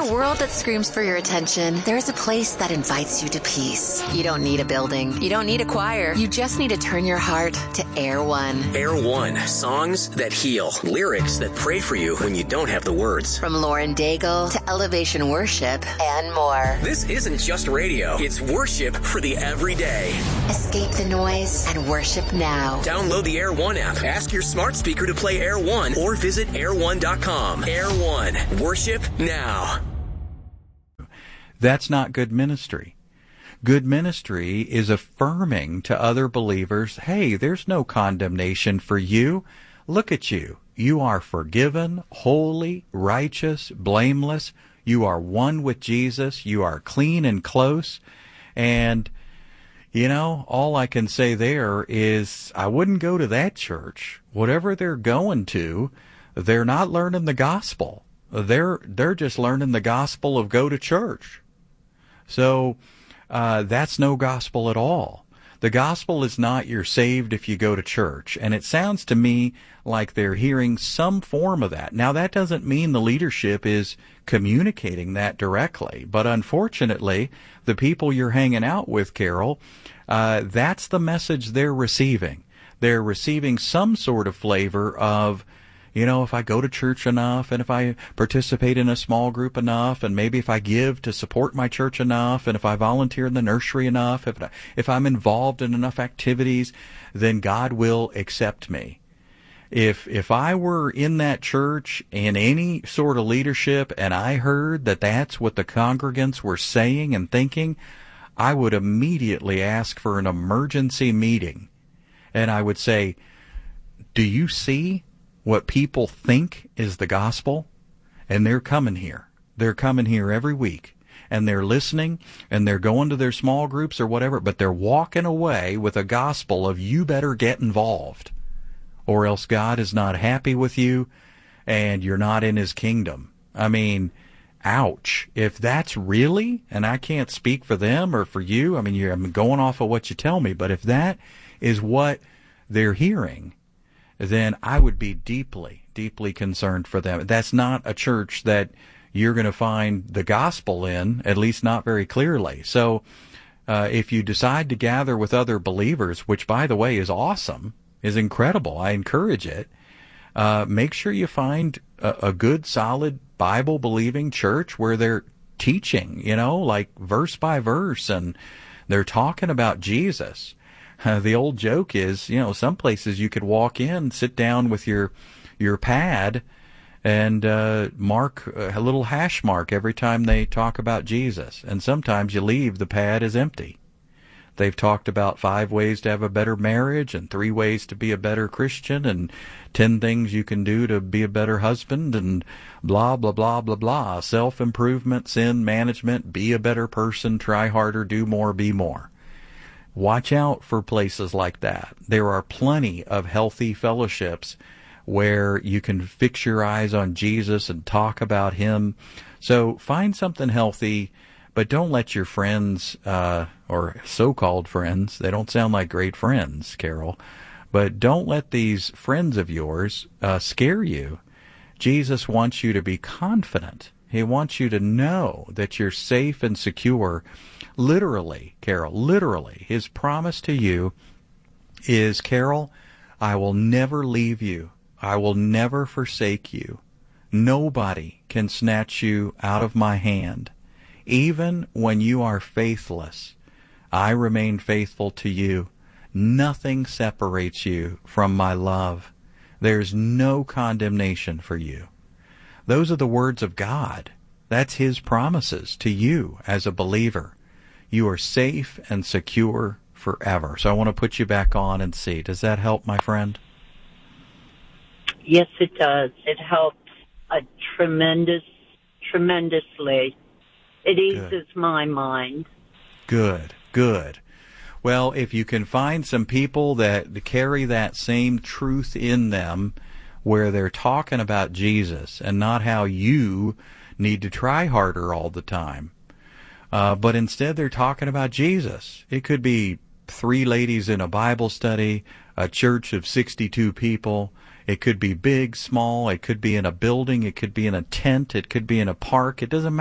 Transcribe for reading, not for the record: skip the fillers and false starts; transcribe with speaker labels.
Speaker 1: a world that screams for your attention, there's a place that invites you to peace. You don't need a building. You don't need a choir. You just need to turn your heart to Air One.
Speaker 2: Air One. Songs that heal. Lyrics that pray for you when you don't have the words.
Speaker 1: From Lauren Daigle to Elevation Worship and more.
Speaker 2: This isn't just radio. It's worship for the everyday.
Speaker 1: Escape the noise and worship now.
Speaker 2: Download the Air One app. Ask your smart speaker to play Air One or visit air1.com. Air One. Worship now.
Speaker 3: That's not good ministry. Good ministry is affirming to other believers, hey, there's no condemnation for you. Look at you. You are forgiven, holy, righteous, blameless. You are one with Jesus. You are clean and close. And, you know, all I can say there is I wouldn't go to that church. Whatever they're going to, they're not learning the gospel. They're just learning the gospel of go to church. So that's no gospel at all. The gospel is not you're saved if you go to church. And it sounds to me like they're hearing some form of that. Now, that doesn't mean the leadership is communicating that directly. But unfortunately, the people you're hanging out with, Carol, that's the message they're receiving. They're receiving some sort of flavor of, you know, if I go to church enough and if I participate in a small group enough and maybe if I give to support my church enough and if I volunteer in the nursery enough, if I'm involved in enough activities, then God will accept me. If I were in that church in any sort of leadership and I heard that that's what the congregants were saying and thinking, I would immediately ask for an emergency meeting. And I would say, do you see what people think is the gospel? And they're coming here. They're coming here every week. And they're listening, and they're going to their small groups or whatever, but they're walking away with a gospel of you better get involved, or else God is not happy with you, and you're not in His kingdom. I mean, ouch. If that's really, and I can't speak for them or for you, I mean, I'm going off of what you tell me, but if that is what they're hearing, then I would be deeply, deeply concerned for them. That's not a church that you're going to find the gospel in, at least not very clearly. So if you decide to gather with other believers, which, by the way, is awesome, is incredible, I encourage it, make sure you find a good, solid, Bible-believing church where they're teaching, you know, like verse by verse, and they're talking about Jesus. The old joke is, you know, some places you could walk in, sit down with your pad, and mark a little hash mark every time they talk about Jesus. And sometimes you leave, the pad is empty. They've talked about 5 ways to have a better marriage and 3 ways to be a better Christian and 10 things you can do to be a better husband and blah, blah, blah, blah, blah. Self-improvement, sin management, be a better person, try harder, do more, be more. Watch out for places like that. There are plenty of healthy fellowships where you can fix your eyes on Jesus and talk about Him. So find something healthy, but don't let your friends, or so-called friends, they don't sound like great friends, Carol, but don't let these friends of yours scare you. Jesus wants you to be confident. He wants you to know that you're safe and secure. Literally, Carol, literally, His promise to you is, Carol, I will never leave you. I will never forsake you. Nobody can snatch you out of my hand. Even when you are faithless, I remain faithful to you. Nothing separates you from my love. There's no condemnation for you. Those are the words of God. That's His promises to you as a believer. You are safe and secure forever. So I want to put you back on and see. Does that help, my friend?
Speaker 4: Yes, it does. It helps tremendously. It eases my mind.
Speaker 3: Good, good. Well, if you can find some people that carry that same truth in them, where they're talking about Jesus and not how you need to try harder all the time, but instead they're talking about Jesus. It could be 3 ladies in a Bible study, a church of 62 people. It could be big, small. It could be in a building. It could be in a tent. It could be in a park. It doesn't matter.